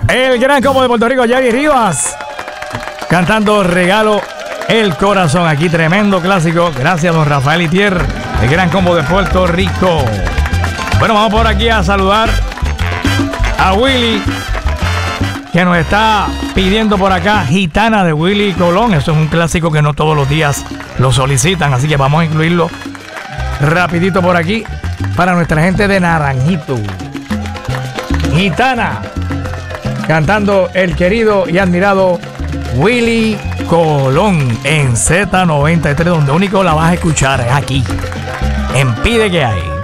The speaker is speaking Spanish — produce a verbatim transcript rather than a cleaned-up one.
El gran combo de Puerto Rico, Yari Rivas, cantando Regalo el Corazón. Aquí tremendo clásico. Gracias, don Rafael Itier, el gran combo de Puerto Rico. Bueno, vamos por aquí a saludar a Willy, que nos está pidiendo por acá Gitana de Willy Colón. Eso es un clásico que no todos los días lo solicitan, así que vamos a incluirlo rapidito por aquí para nuestra gente de Naranjito. Gitana, cantando el querido y admirado Willy Colón en Z noventa y tres, donde único la vas a escuchar es aquí, en Pide Que Hay.